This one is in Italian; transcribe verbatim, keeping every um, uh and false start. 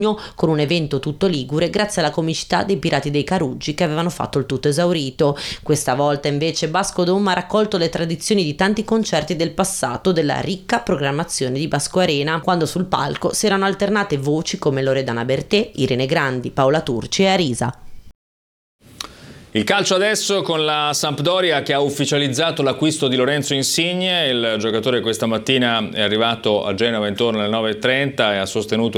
con un evento tutto ligure grazie alla comicità dei Pirati dei Caruggi che avevano fatto il tutto esaurito. Questa volta invece Basco Dom ha raccolto le tradizioni di tanti concerti del passato della ricca programmazione di Basco Arena, quando sul palco si erano alternate voci come Loredana Bertè, Irene Grandi, Paola Turci e Arisa. Il calcio adesso con la Sampdoria che ha ufficializzato l'acquisto di Lorenzo Insigne. Il giocatore questa mattina è arrivato a Genova intorno alle nove e trenta e ha sostenuto